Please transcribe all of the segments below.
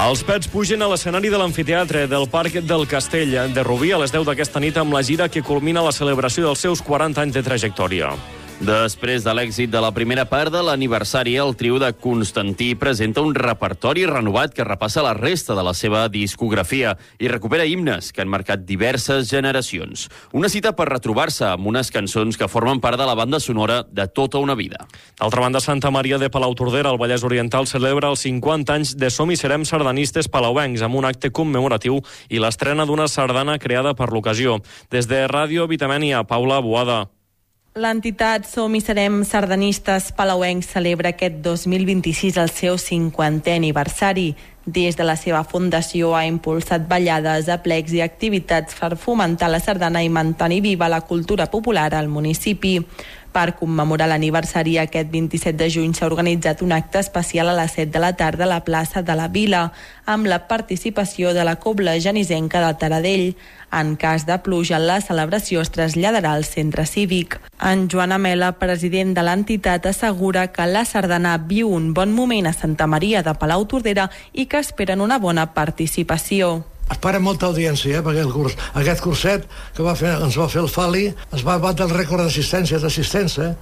Els Pets pugen a l'escenari de l'amfiteatre del Parc del Castell de Rubí a les 10 d'aquesta nit amb la gira que culmina la celebració dels seus 40 anys de trajectòria. Després de l'èxit de la primera part de l'aniversari, el trio de Constantí presenta un repertori renovat que repassa la resta de la seva discografia i recupera himnes que han marcat diverses generacions. Una cita per retrobar-se amb unes cançons que formen part de la banda sonora de tota una vida. D'altra banda, Santa Maria de Palautordera, al Vallès Oriental, celebra els 50 anys de Som i Serem sardanistes palauencs amb un acte commemoratiu i l'estrena d'una sardana creada per l'ocasió. Des de Ràdio Vitamènia, Paula Boada. L'entitat Som i Serem sardanistes palauencs celebra aquest 2026 el seu 50è aniversari. Des de la seva fundació ha impulsat ballades, aplecs i activitats per fomentar la sardana i mantenir viva la cultura popular al municipi. Per commemorar l'aniversari, aquest 27 de juny s'ha organitzat un acte especial a les 7 de la tarda a la plaça de la Vila, amb la participació de la Cobla Genisenca de Taradell. En cas de pluja, la celebració es traslladarà al centre cívic. En Joan Amela, president de l'entitat, assegura que la sardana viu un bon moment a Santa Maria de Palautordera i que esperen una bona participació. Espera molta audiència, perquè aquest curset que ens va fer el Fali es va batre el rècord d'assistència.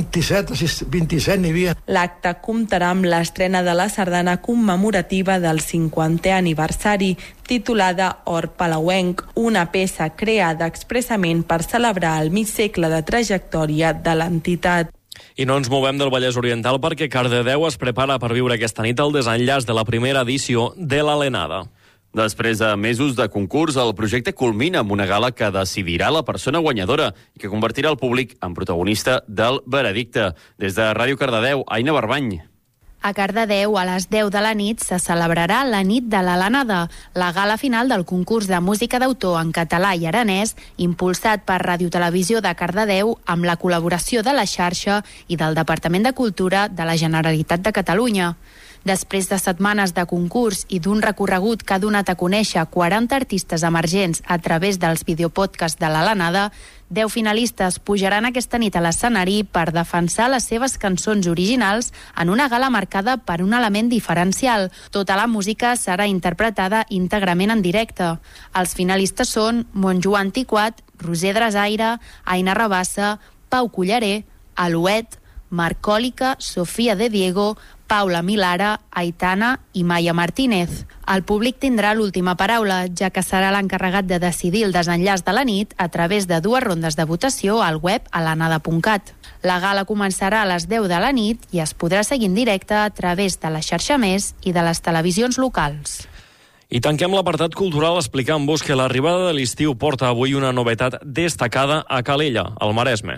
27 n'hi havia. L'acte comptarà amb l'estrena de la sardana commemorativa del 50è aniversari, titulada Or Palauenc, una peça creada expressament per celebrar el mig segle de trajectòria de l'entitat. I no ens movem del Vallès Oriental perquè Cardedeu es prepara per viure aquesta nit el desenllaç de la primera edició de l'Alenada. Després de mesos de concurs, el projecte culmina amb una gala que decidirà la persona guanyadora i que convertirà el públic en protagonista del veredicte. Des de Ràdio Cardedeu, Aina Barbany. A Cardedeu, a les 10 de la nit, se celebrarà la nit de l'Alenada, la gala final del concurs de música d'autor en català i aranès, impulsat per Ràdio Televisió de Cardedeu amb la col·laboració de la xarxa i del Departament de Cultura de la Generalitat de Catalunya. Després de setmanes de concurs i d'un recorregut que ha donat a conèixer 40 artistes emergents a través dels videopodcasts de l'Alenada, 10 finalistes pujaran aquesta nit a l'escenari per defensar les seves cançons originals en una gala marcada per un element diferencial. Tota la música serà interpretada íntegrament en directe. Els finalistes són Montjoan Tiquat, Roser Drasaire, Aina Rabassa, Pau Culleré, Alouet, Marcòlica, Sofia de Diego, Paula Milara, Aitana i Maya Martínez. El públic tindrà l'última paraula, ja que serà l'encarregat de decidir el desenllaç de la nit a través de 2 rondes de votació al web alanada.cat. La gala començarà a les 10 de la nit i es podrà seguir en directe a través de la xarxa Més i de les televisions locals. I tanquem l'apartat cultural explicant-vos que l'arribada de l'estiu porta avui una novetat destacada a Calella, al Maresme.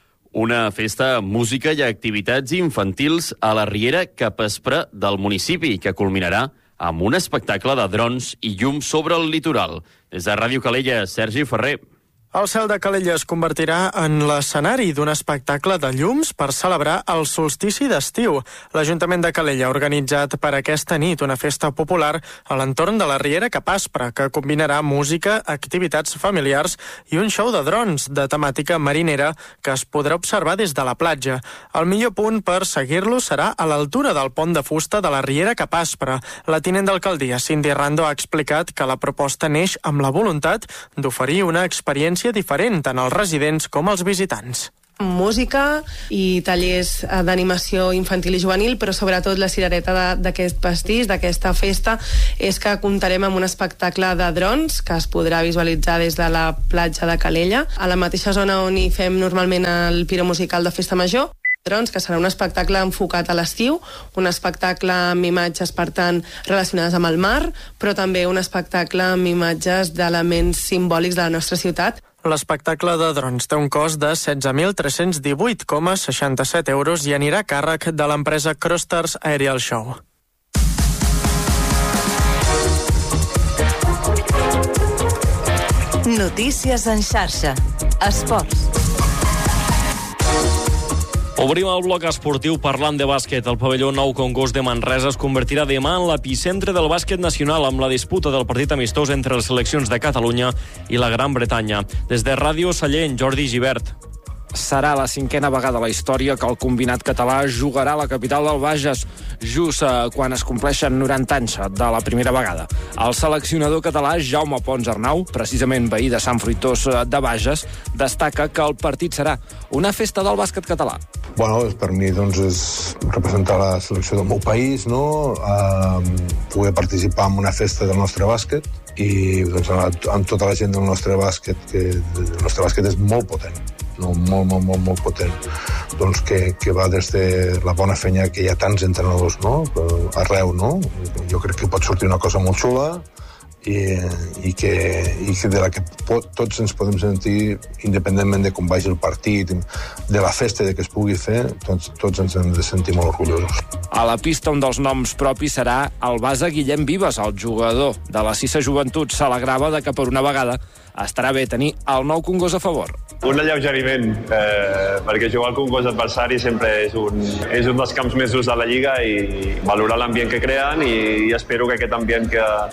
Una festa amb música i activitats infantils a la riera capvespre del municipi, que culminarà amb un espectacle de drons i llum sobre el litoral. Des de Ràdio Calella, Sergi Ferrer. El cel de Calella es convertirà en l'escenari d'un espectacle de llums per celebrar el solstici d'estiu. L'Ajuntament de Calella ha organitzat per aquesta nit una festa popular a l'entorn de la riera Capvespre, que combinarà música, activitats familiars i un show de drons de temàtica marinera que es podrà observar des de la platja. El millor punt per seguir-lo serà a l'altura del pont de fusta de la riera Capvespre. La tinent d'alcaldia, Cindy Rando, ha explicat que la proposta neix amb la voluntat d'oferir una experiència diferent tant als residents com als visitants. Música i tallers d'animació infantil i juvenil, però sobretot la cirereta d'aquest pastís, d'aquesta festa, és que comptarem amb un espectacle de drons que es podrà visualitzar des de la platja de Calella, a la mateixa zona on hi fem normalment el piro musical de Festa Major. Drons, que serà un espectacle enfocat a l'estiu, un espectacle amb imatges, per tant, relacionades amb el mar, però també un espectacle amb imatges d'elements simbòlics de la nostra ciutat. L'espectacle de drons té un cost de 16.318,67 euros i anirà a càrrec de l'empresa Crosters Aerial Show. Notícies en xarxa. Esports. Obrim el bloc esportiu parlant de bàsquet. El pavelló Nou Congost de Manresa es convertirà demà en l'epicentre del bàsquet nacional amb la disputa del partit amistós entre les seleccions de Catalunya i la Gran Bretanya. Des de Ràdio Sallent, Jordi Gibert. serà la 5a vegada a la història que el combinat català jugarà a la capital del Bages, just quan es compleixen 90 anys de la primera vegada. El seleccionador català, Jaume Pons Arnau, precisament veí de Sant Fruitós de Bages, destaca que el partit serà una festa del bàsquet català. Bueno, per mi doncs, és representar la selecció del meu país, no? Poder participar en una festa del nostre bàsquet i doncs, amb tota la gent del nostre bàsquet, que el nostre bàsquet és molt potent, no? molt potent, doncs que va des de la bona feina que hi ha tants entrenadors, no? Arreu, no? Jo crec que pot sortir una cosa molt xula i que de la que tots ens podem sentir, independentment de com vagi el partit, de la festa de que es pugui fer, tots ens hem de sentir molt orgullosos. A la pista, un dels noms propis serà el base Guillem Vives, el jugador de la Cissa Joventut. S'alegrava de que per una vegada estarà bé tenir el nou Congost a favor. Un alleugeriment, perquè jugar al Congost adversari sempre és un dels camps més durs de la Lliga i valorar l'ambient que creen i espero que aquest ambient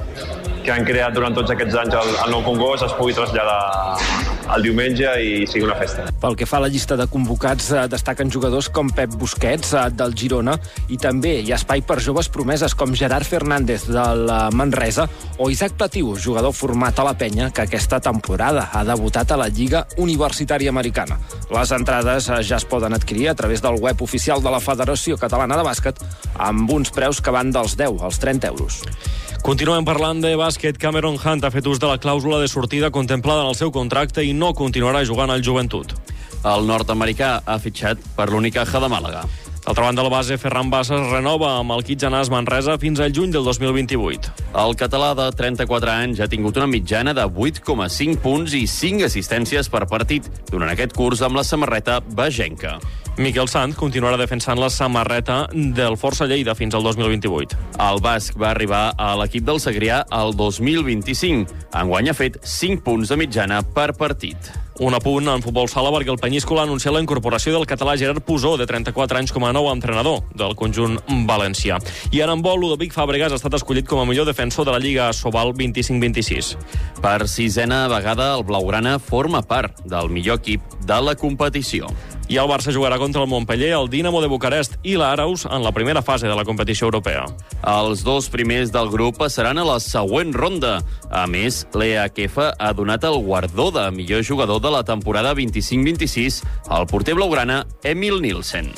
que han creat durant tots aquests anys al nou Congost es pugui traslladar al diumenge i sigui una festa. Pel que fa a la llista de convocats, destaquen jugadors com Pep Busquets, del Girona, i també hi ha espai per joves promeses com Gerard Fernández, del Manresa, o Isaac Patiu, jugador format a la Penya, que aquesta temporada ha debutat a la Lliga Universitària Americana. Les entrades ja es poden adquirir a través del web oficial de la Federació Catalana de Bàsquet, amb uns preus que van dels 10 als 30 euros. Continuem parlant de bàsquet. Cameron Hunt ha fet ús de la clàusula de sortida contemplada en el seu contracte i no continuarà jugant al Joventut. El nord-americà ha fitxat per l'Unicaja de Màlaga. D'altra banda, el base Ferran Bassas renova amb el Kitjanàs Manresa fins al juny del 2028. El català de 34 anys ha tingut una mitjana de 8,5 punts i 5 assistències per partit durant aquest curs amb la samarreta bagenca. Miquel Sant continuarà defensant la samarreta del Força Lleida fins al 2028. El basc va arribar a l'equip del Segrià al 2025. Enguany ha fet 5 punts de mitjana per partit. Un apunt en futbol sala perquè el Penyíscola ha anunciat la incorporació del català Gerard Pusó, de 34 anys, com a nou entrenador del conjunt valencià. I en handbol, Ludovic Fàbregas ha estat escollit com a millor defensor de la Lliga Sobal 25-26. Per 6a vegada, el blaugrana forma part del millor equip de la competició. I el Barça jugarà contra el Montpellier, el Dinamo de Bucarest i l'Araus en la primera fase de la competició europea. Els dos primers del grup passaran a la següent ronda. A més, l'EAKF ha donat el guardó de millor jugador de la temporada 25-26 al porter blaugrana Emil Nielsen.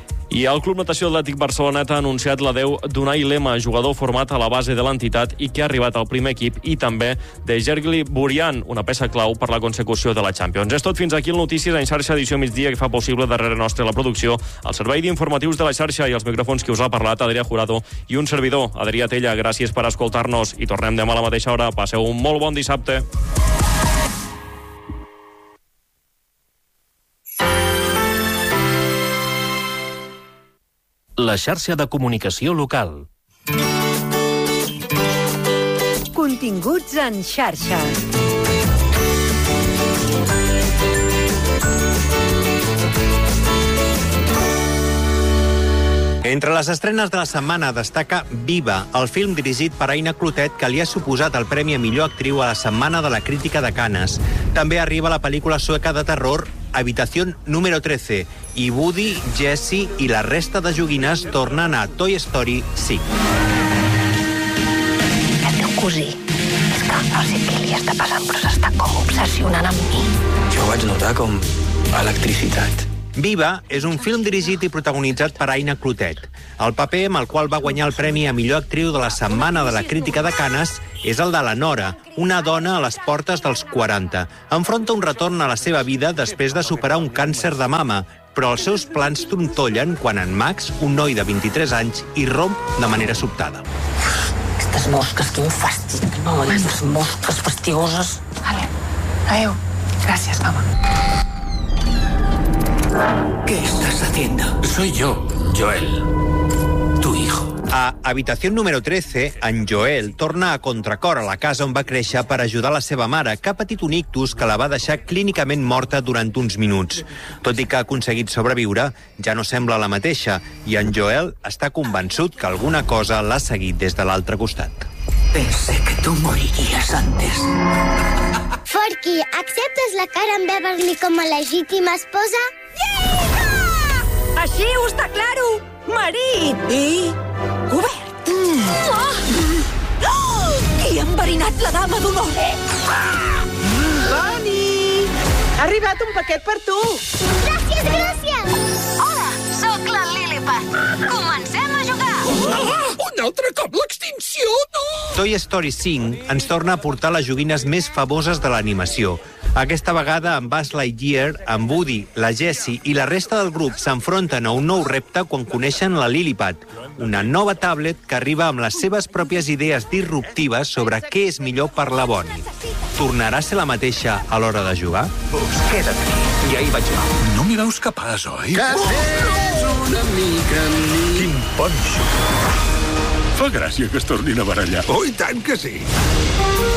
I el Club Natació Atlètic Barcelona ha anunciat l'adeu d'Unai Lema, jugador format a la base de l'entitat i que ha arribat al primer equip, i també de Gergely Burian, una peça clau per la consecució de la Champions. És tot fins aquí el Notícies en xarxa, edició migdia, que fa possible darrere nostre la producció, el servei d'informatius de la xarxa i els micròfons que us ha parlat Adrià Jurado i un servidor, Adrià Tella. Gràcies per escoltar-nos i tornem demà a la mateixa hora. Passeu un molt bon dissabte. La xarxa de comunicació local. Continguts en xarxa. Entre les estrenes de la setmana destaca Viva, el film dirigit per Aina Clotet, que li ha suposat el Premi a Millor Actriu a la Setmana de la Crítica de Canes. També arriba la pel·lícula sueca de terror Habitación número 13, i Woody, Jessie i la resta de joguines tornen a Toy Story 5. El teu cosí, és que no sé què li està passant, però s'està com obsessionant amb mi. Jo vaig notar com electricitat. Viva és un film dirigit i protagonitzat per Aina Clotet. El paper amb el qual va guanyar el Premi a Millor Actriu de la Setmana de la Crítica de Canes és el de la Nora, una dona a les portes dels 40. Enfronta un retorn a la seva vida després de superar un càncer de mama, però els seus plans trontollen quan en Max, un noi de 23 anys, irromp de manera sobtada. Aquestes mosques, quin fàstic, no? Aquestes mosques fastigoses. Vale, adeu. Gràcies, mama. ¿Qué estás haciendo? Soy yo, Joel, tu hijo. A Habitación número 13, en Joel torna a contracor a la casa on va créixer per ajudar la seva mare, que ha patit un ictus que la va deixar clínicament morta durant uns minuts. Tot i que ha aconseguit sobreviure, ja no sembla la mateixa, i en Joel està convençut que alguna cosa l'ha seguit des de l'altre costat. Pensé que tú morirías antes. Porky, acceptes la Karen Beverly com a legítima esposa? Així ho està claro! Marit! I... obert! Qui ha enverinat la dama d'honor? Bonnie! Ha arribat un paquet per tu! Gràcies, gràcies! Hola, sóc la Lilliput. Comencem a jugar! Un altre cop l'extinció, no! Toy Story 5 ens torna a portar les joguines més famoses de l'animació. Aquesta vegada amb Buzz Lightyear, amb Woody, la Jessie i la resta del grup s'enfronten a un nou repte quan coneixen la Lilliput, una nova tablet que arriba amb les seves pròpies idees disruptives sobre què és millor per la Bonnie. Tornarà a ser la mateixa a l'hora de jugar? Pues queda't aquí, ja hi vaig jo. No m'hi veus capaç, oi? Que tens una mica amb mi. Quin ponxo. Fa gràcia que es tornin a barallar. Oh, i tant que sí.